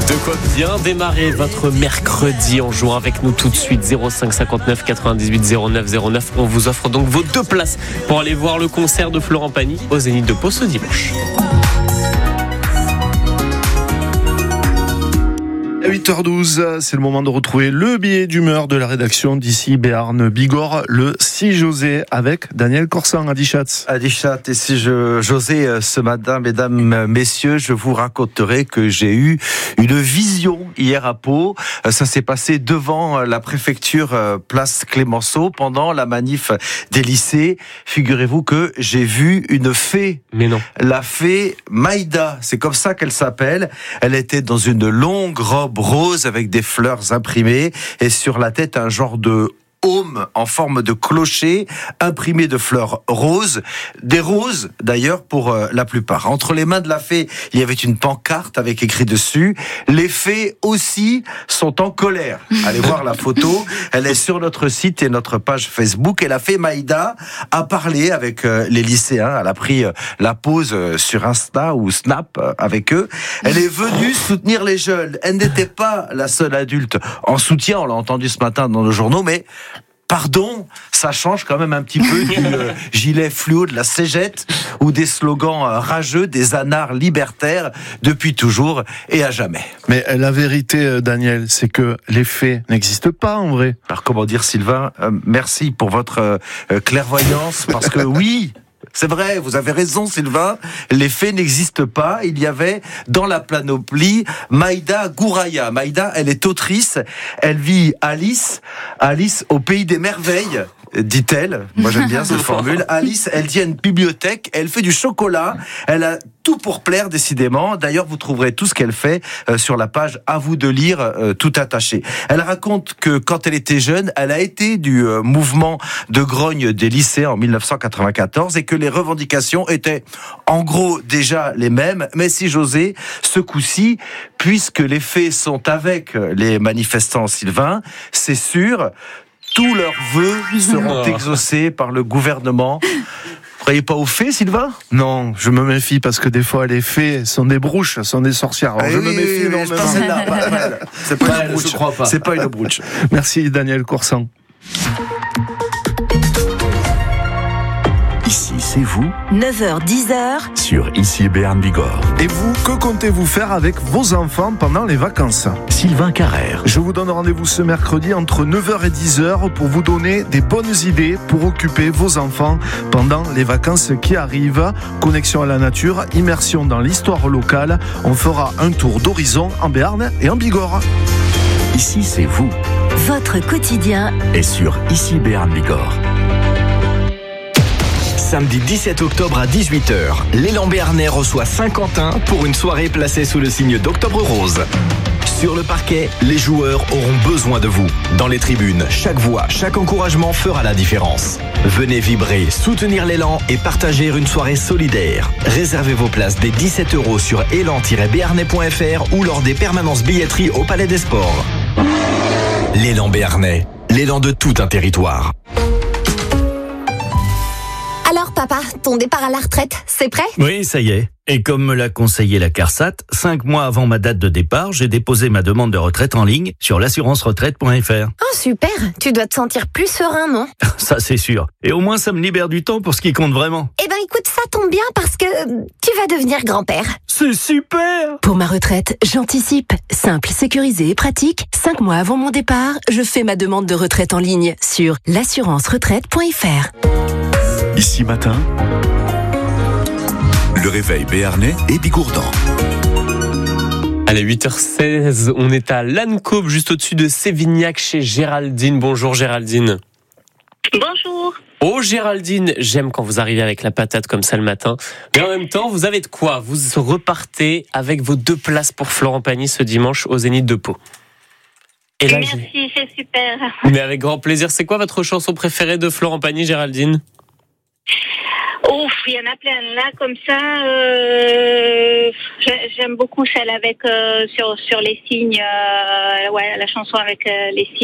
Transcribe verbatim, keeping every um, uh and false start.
De quoi bien démarrer votre mercredi en jouant avec nous tout de suite. Zéro cinq cinquante-neuf quatre-vingt-dix-huit zéro neuf zéro neuf. On vous offre donc vos deux places pour aller voir le concert de Florent Pagny au Zénith de Pau ce dimanche. À huit heures douze, c'est le moment de retrouver le billet d'humeur de la rédaction d'ici Béarn Bigorre, le six José, avec Daniel Corsan à Dichat. À Dichat, et si je, José, ce matin, mesdames, messieurs, je vous raconterai que j'ai eu une vision hier à Pau. Ça s'est passé devant la préfecture place Clémenceau pendant la manif des lycées. Figurez-vous que j'ai vu une fée. Mais non. La fée Maïda, c'est comme ça qu'elle s'appelle. Elle était dans une longue robe rose avec des fleurs imprimées et sur la tête un genre de aume en forme de clocher imprimé de fleurs roses, des roses d'ailleurs pour euh, la plupart. Entre les mains de la fée, il y avait une pancarte avec écrit dessus « Les fées aussi sont en colère ». Allez voir la photo, elle est sur notre site et notre page Facebook. Et la fée Maïda a parlé avec euh, les lycéens, elle a pris euh, la pause euh, sur Insta ou Snap euh, avec eux. Elle est venue soutenir les jeunes. Elle n'était pas la seule adulte en soutien, on l'a entendu ce matin dans nos journaux, mais pardon, ça change quand même un petit peu du euh, gilet fluo de la Cégette ou des slogans euh, rageux des anards libertaires depuis toujours et à jamais. Mais la vérité, Daniel, c'est que les faits n'existent pas en vrai. Alors comment dire, Sylvain, euh, merci pour votre euh, clairvoyance, parce que oui, c'est vrai, vous avez raison Sylvain, les faits n'existent pas. Il y avait dans la panoplie Maïda Gouraya. Maïda, elle est autrice, elle vit Alice, Alice au pays des merveilles, dit-elle. Moi j'aime bien cette formule. Alice, elle tient une bibliothèque, elle fait du chocolat, elle a tout pour plaire décidément. D'ailleurs, vous trouverez tout ce qu'elle fait euh, sur la page À vous de lire, euh, tout attaché. Elle raconte que quand elle était jeune, elle a été du euh, mouvement de grogne des lycées en dix-neuf cent quatre-vingt-quatorze et que les revendications étaient en gros déjà les mêmes. Mais si José, ce coup-ci, puisque les faits sont avec les manifestants, Sylvain, c'est sûr, tous leurs vœux seront exaucés par le gouvernement. Vous croyez pas aux fées, Sylvain ? Non, je me méfie parce que des fois les fées sont des brouches, sont des sorcières. Alors, ah je oui, me méfie énormément. pas celle-là, pas, pas, c'est pas Ouais, une brouche. je crois pas. C'est pas une brouche. Merci Daniel Corsan. Ici, c'est vous, neuf heures dix sur Ici Béarn Bigorre. Et vous, que comptez-vous faire avec vos enfants pendant les vacances ? Sylvain Carrère. Je vous donne rendez-vous ce mercredi entre neuf heures et dix heures pour vous donner des bonnes idées pour occuper vos enfants pendant les vacances qui arrivent. Connexion à la nature, immersion dans l'histoire locale. On fera un tour d'horizon en Béarn et en Bigorre. Ici, c'est vous, votre quotidien et sur Ici Béarn Bigorre. Samedi dix-sept octobre à dix-huit heures, l'élan béarnais reçoit Saint-Quentin pour une soirée placée sous le signe d'Octobre Rose. Sur le parquet, les joueurs auront besoin de vous. Dans les tribunes, chaque voix, chaque encouragement fera la différence. Venez vibrer, soutenir l'élan et partager une soirée solidaire. Réservez vos places dès dix-sept euros sur élan tiret béarnais point f r ou lors des permanences billetterie au Palais des Sports. L'élan béarnais, l'élan de tout un territoire. Alors papa, ton départ à la retraite, c'est prêt ? Oui, ça y est. Et comme me l'a conseillé la CARSAT, cinq mois avant ma date de départ, j'ai déposé ma demande de retraite en ligne sur l'assurance retraite point f r. Oh super, tu dois te sentir plus serein, non ? Ça c'est sûr. Et au moins ça me libère du temps pour ce qui compte vraiment. Eh ben écoute, ça tombe bien parce que tu vas devenir grand-père. C'est super ! Pour ma retraite, j'anticipe. Simple, sécurisé et pratique. Cinq mois avant mon départ, je fais ma demande de retraite en ligne sur l'assurance retraite point f r. Ici matin, le réveil béarnais et bigourdan. Allez, huit heures seize, on est à Lannecobe, juste au-dessus de Sévignac, chez Géraldine. Bonjour Géraldine. Bonjour. Oh Géraldine, j'aime quand vous arrivez avec la patate comme ça le matin. Mais en même temps, vous avez de quoi ? Vous repartez avec vos deux places pour Florent Pagny ce dimanche au Zénith de Pau. Et là, Merci, j'ai... c'est super. Mais avec grand plaisir. C'est quoi votre chanson préférée de Florent Pagny, Géraldine ? Ouf, il y en a plein là comme ça. Euh, j'aime beaucoup celle avec euh, sur sur les signes. Euh, ouais, la chanson avec euh, les signes.